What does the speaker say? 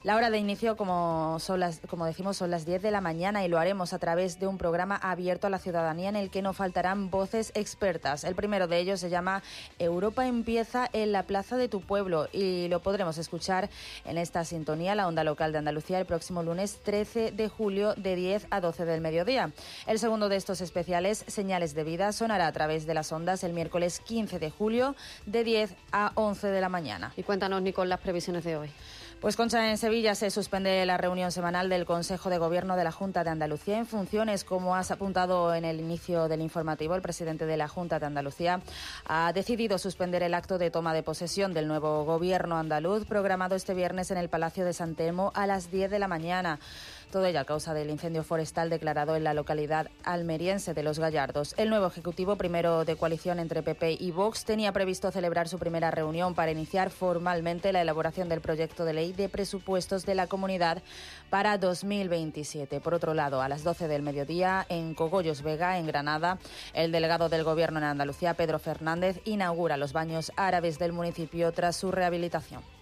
La hora de inicio, como decimos, son las 10 de la mañana y lo haremos a través de un programa abierto a la ciudadanía en el que no faltarán voces expertas. El primero de ellos se llama Europa empieza en la plaza de tu pueblo y lo podremos escuchar en esta sintonía, la onda local de Andalucía, el próximo lunes 13 de julio de 10 a 12 del mediodía. El segundo de estos especiales, Señales de Vida, sonará a través de las ondas el miércoles 15 de julio de 10 a 11 de la mañana. Y cuéntanos, Nicole, las previsiones de hoy. Pues, Concha, en Sevilla se suspende la reunión semanal del Consejo de Gobierno de la Junta de Andalucía en funciones. Como has apuntado en el inicio del informativo, el presidente de la Junta de Andalucía ha decidido suspender el acto de toma de posesión del nuevo Gobierno andaluz, programado este viernes en el Palacio de San Telmo a las 10 de la mañana. Todo ello a causa del incendio forestal declarado en la localidad almeriense de Los Gallardos. El nuevo Ejecutivo, primero de coalición entre PP y Vox, tenía previsto celebrar su primera reunión para iniciar formalmente la elaboración del proyecto de ley de presupuestos de la comunidad para 2027. Por otro lado, a las 12 del mediodía, en Cogollos Vega, en Granada, el delegado del Gobierno en Andalucía, Pedro Fernández, inaugura los baños árabes del municipio tras su rehabilitación.